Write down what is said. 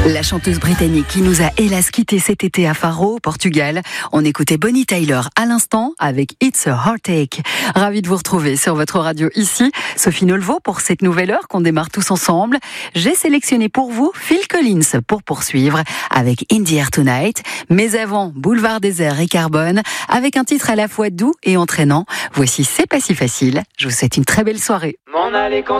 La chanteuse britannique qui nous a hélas quitté cet été à Faro, au Portugal. On écoutait Bonnie Tyler à l'instant avec It's a Heartache. Ravi de vous retrouver sur votre radio ici. Sophie Nolvo pour cette nouvelle heure qu'on démarre tous ensemble. J'ai sélectionné pour vous Phil Collins pour poursuivve avec In the Air Tonight. Mais avant, Boulevard Désert et Carbone avec un titre à la fois doux et entraînant. Voici C'est pas si facile. Je vous souhaite une très belle soirée. M'en aller quand